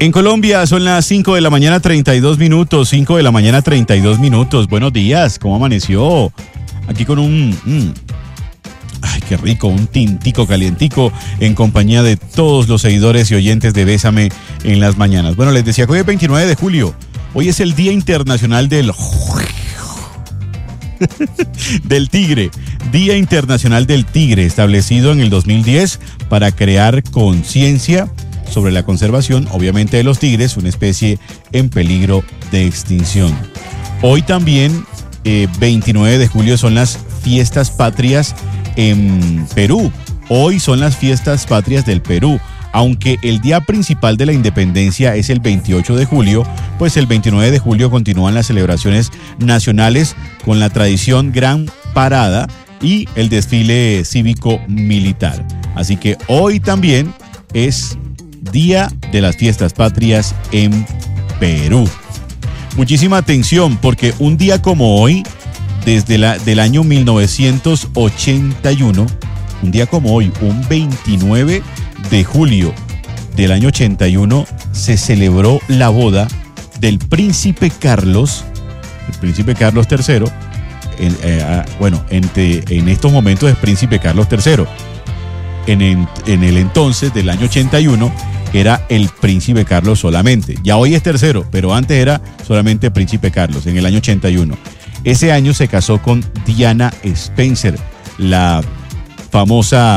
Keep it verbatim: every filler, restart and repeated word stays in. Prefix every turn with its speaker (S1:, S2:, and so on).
S1: En Colombia son las cinco de la mañana treinta y dos minutos, cinco de la mañana treinta y dos minutos. Buenos días, ¿cómo amaneció? Aquí con un... Mm, ay, qué rico, un tintico calientico en compañía de todos los seguidores y oyentes de Bésame en las mañanas. Bueno, les decía que hoy es veintinueve de julio. Hoy es el Día Internacional del... del Tigre. Día Internacional del Tigre, establecido en el dos mil diez para crear conciencia sobre la conservación, obviamente, de los tigres, una especie en peligro de extinción. Hoy también, eh, veintinueve de julio, son las fiestas patrias en Perú. Hoy son las fiestas patrias del Perú. Aunque el día principal de la independencia es el veintiocho de julio, pues el veintinueve de julio continúan las celebraciones nacionales con la tradición Gran Parada y el desfile cívico-militar. Así que hoy también es Día de las Fiestas Patrias en Perú. Muchísima atención, porque un día como hoy, desde la, del año mil novecientos ochenta y uno, un día como hoy, un veintinueve de julio del año ochenta y uno, se celebró la boda del príncipe Carlos, el príncipe Carlos tercero, en, eh, bueno, entre, en estos momentos es príncipe Carlos tercero. En, en, en el entonces del año ochenta y uno era el príncipe Carlos solamente. Ya hoy es tercero, pero antes era solamente príncipe Carlos, en el año ochenta y uno. Ese año se casó con Diana Spencer, la famosa